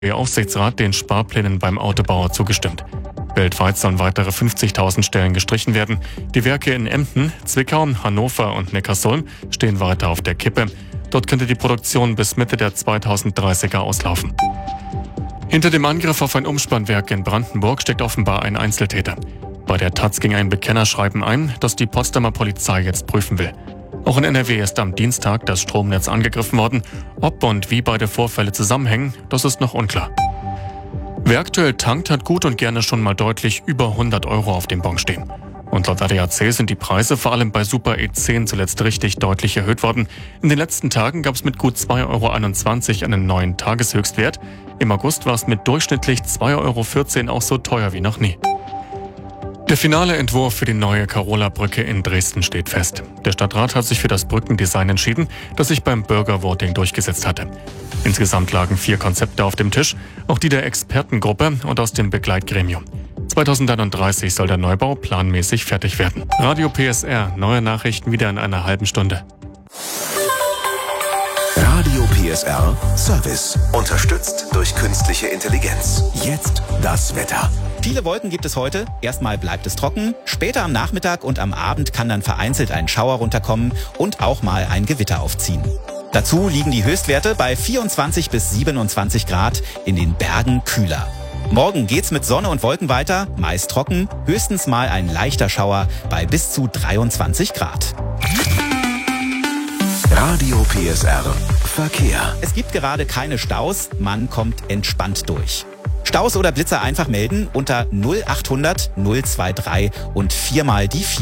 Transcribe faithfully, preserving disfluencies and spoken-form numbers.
Der Aufsichtsrat den Sparplänen beim Autobauer zugestimmt. Weltweit sollen weitere fünfzigtausend Stellen gestrichen werden. Die Werke in Emden, Zwickau, Hannover und Neckarsulm stehen weiter auf der Kippe. Dort könnte die Produktion bis Mitte der zweitausenddreißiger auslaufen. Hinter dem Angriff auf ein Umspannwerk in Brandenburg steckt offenbar ein Einzeltäter. Bei der Taz ging ein Bekennerschreiben ein, das die Potsdamer Polizei jetzt prüfen will. Auch in N R W ist am Dienstag das Stromnetz angegriffen worden. Ob und wie beide Vorfälle zusammenhängen, das ist noch unklar. Wer aktuell tankt, hat gut und gerne schon mal deutlich über hundert Euro auf dem Bon stehen. Und laut A D A C sind die Preise vor allem bei Super E zehn zuletzt richtig deutlich erhöht worden. In den letzten Tagen gab es mit gut zwei Euro einundzwanzig einen neuen Tageshöchstwert. Im August war es mit durchschnittlich zwei Euro vierzehn auch so teuer wie noch nie. Der finale Entwurf für die neue Karola-Brücke in Dresden steht fest. Der Stadtrat hat sich für das Brückendesign entschieden, das sich beim Bürgervoting durchgesetzt hatte. Insgesamt lagen vier Konzepte auf dem Tisch, auch die der Expertengruppe und aus dem Begleitgremium. zweitausendeinunddreißig soll der Neubau planmäßig fertig werden. Radio P S R, neue Nachrichten wieder in einer halben Stunde. Radio P S R Service, unterstützt durch künstliche Intelligenz. Jetzt das Wetter. Viele Wolken gibt es heute. Erstmal bleibt es trocken. Später am Nachmittag und am Abend kann dann vereinzelt ein Schauer runterkommen und auch mal ein Gewitter aufziehen. Dazu liegen die Höchstwerte bei vierundzwanzig bis siebenundzwanzig Grad, in den Bergen kühler. Morgen geht's mit Sonne und Wolken weiter, meist trocken, höchstens mal ein leichter Schauer bei bis zu dreiundzwanzig Grad. Radio P S R Verkehr. Es gibt gerade keine Staus, man kommt entspannt durch. Staus oder Blitzer einfach melden unter null achthundert null drei drei und viermal die vier.